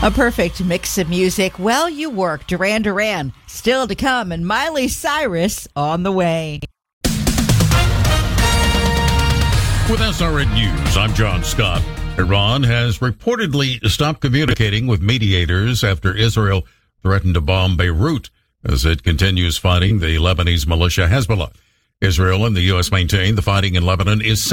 A perfect mix of music. Well, you work. Duran Duran still to come, and Miley Cyrus on the way. With SRN News, I'm John Scott. Iran has reportedly stopped communicating with mediators after Israel threatened to bomb Beirut as it continues fighting the Lebanese militia Hezbollah. Israel and the U.S. maintain the fighting in Lebanon is